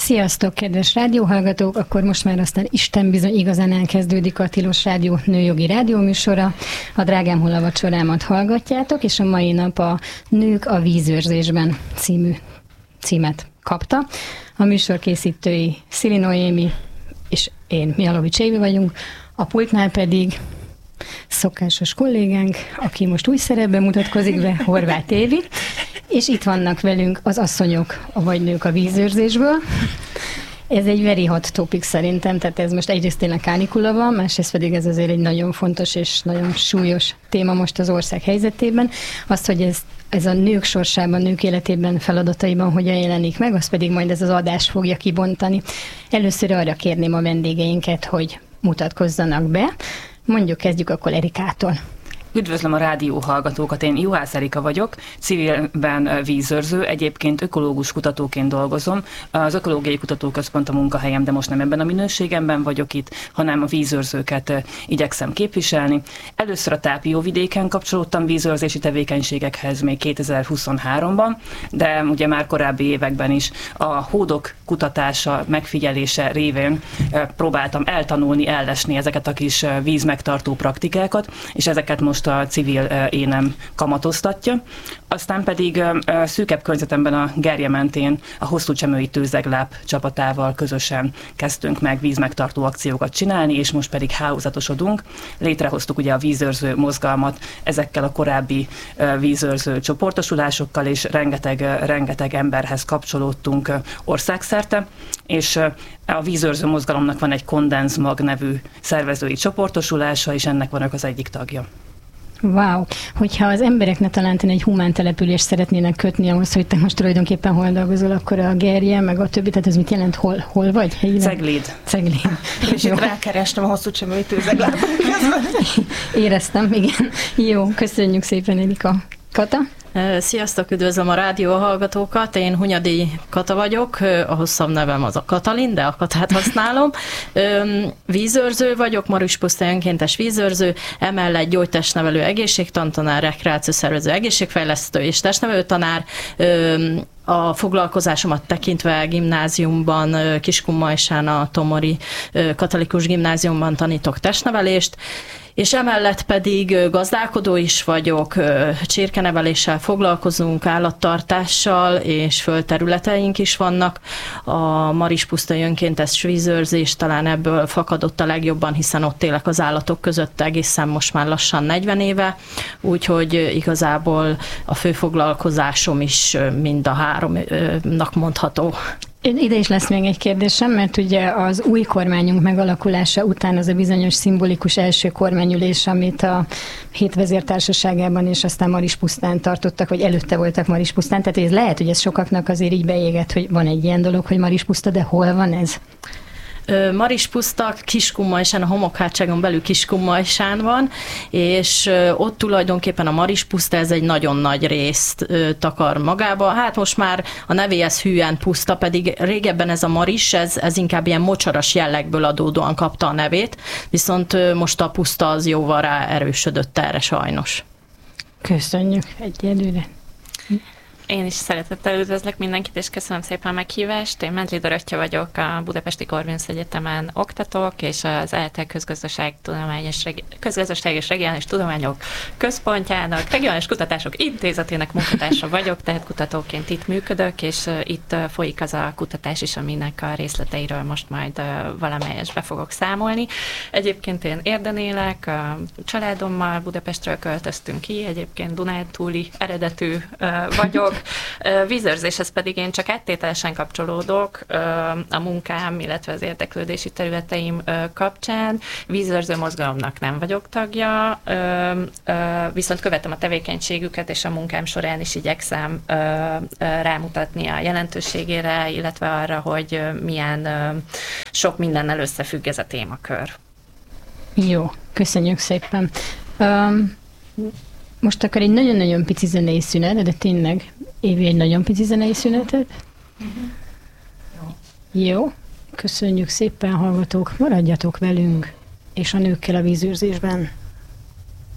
Sziasztok, kedves rádióhallgatók! Akkor most már aztán Isten bizony igazán elkezdődik a Tilos Rádió nőjogi rádióműsora. A Drágám hol a vacsorámat hallgatjátok, és a mai nap a Nők a vízőrzésben címet kapta. A műsor készítői Szili Noémi és én, Mialovics Évi vagyunk. A pultnál pedig szokásos kollégánk, aki most új szerepben mutatkozik be, Horváth Évi, és itt vannak velünk az asszonyok, vagy nők a vízőrzésből. Ez egy very hot topic szerintem, tehát ez most egyrészt tényleg kánikula van, másrészt pedig ez azért egy nagyon fontos és nagyon súlyos téma most az ország helyzetében. Azt, hogy ez a nők sorsában, nők életében, feladataiban hogyan jelenik meg, azt pedig majd ez az adás fogja kibontani. Először arra kérném a vendégeinket, hogy mutatkozzanak be. Mondjuk kezdjük akkor Erikától. Üdvözlöm a rádió hallgatókat, én Juhász Erika vagyok, civilben vízőrző, egyébként ökológus kutatóként dolgozom. Az Ökológiai Kutatóközpont a munkahelyem, de most nem ebben a minőségemben vagyok itt, hanem a vízőrzőket igyekszem képviselni. Először a Tápióvidéken kapcsolódtam vízőrzési tevékenységekhez még 2023-ban, de ugye már korábbi években is a hódok kutatása, megfigyelése révén próbáltam eltanulni, ellesni ezeket a kis vízmegtartó praktikákat, és ezeket most a civil énem kamatoztatja. Aztán pedig szűkebb környezetemben a Gerje mentén a Hosszúcsemői Tőzegláp csapatával közösen kezdtünk meg vízmegtartó akciókat csinálni, és most pedig hálózatosodunk. Létrehoztuk ugye a vízőrző mozgalmat ezekkel a korábbi vízőrző csoportosulásokkal, és rengeteg emberhez kapcsolódtunk országszerte, és a vízőrző mozgalomnak van egy Kondenzmag nevű szervezői csoportosulása, és ennek vagyok az egyik tagja. Wow! Hogyha az emberek ne talán egy humán települést szeretnének kötni ahhoz, hogy te most tulajdonképpen hol dolgozol, akkor a Gerje, meg a többi, tehát ez mit jelent? Hol vagy? Cegléd. És itt rákerestem a Hosszúcsemői Tőzegláp. Éreztem, igen. Jó, köszönjük szépen, Erika. Kata? Sziasztok, üdvözlöm a rádió hallgatókat, én Hunyadi Kata vagyok, a hosszabb nevem az a Katalin, de a Katát használom. Vízőrző vagyok, Marispuszta önkéntes vízőrző, emellett gyógytestnevelő egészségtantanár, rekreációszervező egészségfejlesztő és testnevelő tanár. A foglalkozásomat tekintve gimnáziumban, Kiskunmajsán, a Tomori Katolikus Gimnáziumban tanítok testnevelést, és emellett pedig gazdálkodó is vagyok, csirkeneveléssel foglalkozunk, állattartással, és földterületeink is vannak. A Marispusztai önkéntes vízőrzés talán ebből fakadott a legjobban, hiszen ott élek az állatok között egészen most már lassan 40 éve, úgyhogy igazából a fő foglalkozásom is mind a háromnak mondható. Ide is lesz még egy kérdésem, mert ugye az új kormányunk megalakulása után az a bizonyos szimbolikus első kormányülés, amit a Hét Vezértársaságában és aztán Marispusztán tartottak, vagy előtte voltak Marispusztán, tehát ez lehet, hogy ez sokaknak azért így beégett, hogy van egy ilyen dolog, hogy Marispuszta, de hol van ez? Marispuszta Kiskunmajsán, a Homokhátságon belül Kiskunmajsán van, és ott tulajdonképpen a Marispuszta ez egy nagyon nagy részt takar magába. Hát most már a nevéhez hűen puszta, pedig régebben ez a Maris, ez inkább ilyen mocsaras jellegből adódóan kapta a nevét, viszont most a puszta az jóval rá erősödött erre sajnos. Köszönjük egyelőre. Én is szeretettel üdvözlök mindenkit, és köszönöm szépen a meghívást. Én Mendli Dorottya vagyok, a Budapesti Corvinus Egyetemen oktatok, és az ELTE Közgazdaság és Regionális Tudományok Központjának, Regionális Kutatások Intézetének munkatársa vagyok, tehát kutatóként itt működök, és itt folyik az a kutatás is, aminek a részleteiről most majd valamelyesbe fogok számolni. Egyébként én Érden élek, a családommal Budapestről költöztünk ki, egyébként dunántúli eredetű vagyok. Vízőrzéshez pedig én csak áttételesen kapcsolódok a munkám, illetve az érdeklődési területeim kapcsán. Vízőrző mozgalomnak nem vagyok tagja, viszont követem a tevékenységüket, és a munkám során is igyekszem rámutatni a jelentőségére, illetve arra, hogy milyen sok mindennel összefügg ez a témakör. Jó, köszönjük szépen. Most akkor egy nagyon-nagyon pici zenei szünet, de tényleg Évi egy nagyon pici zenei szünetet. Jó, köszönjük szépen, hallgatók, maradjatok velünk, és a nőkkel a vízőrzésben.